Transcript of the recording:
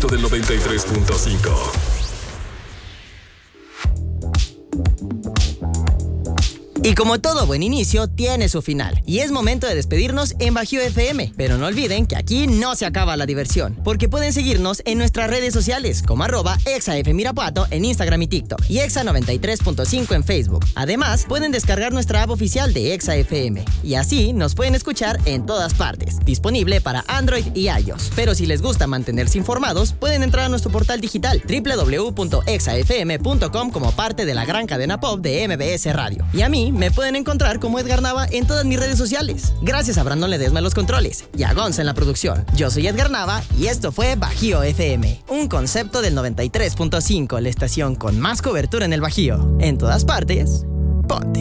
concepto del 93.5. Y como todo buen inicio, tiene su final. Y es momento de despedirnos en Bajío FM. Pero no olviden que aquí no se acaba la diversión, porque pueden seguirnos en nuestras redes sociales, como @ExaFMirapuato en Instagram y TikTok, y Exa 93.5 en Facebook. Además, pueden descargar nuestra app oficial de Exa FM. Y así nos pueden escuchar en todas partes, disponible para Android y iOS. Pero si les gusta mantenerse informados, pueden entrar a nuestro portal digital www.exafm.com como parte de la gran cadena pop de MBS Radio. Y a mí me pueden encontrar como Edgar Nava en todas mis redes sociales. Gracias a Brandon Ledesma en los controles y a Gonza en la producción. Yo soy Edgar Nava y esto fue Bajío FM, un concepto del 93.5, la estación con más cobertura en el Bajío. En todas partes, ponte.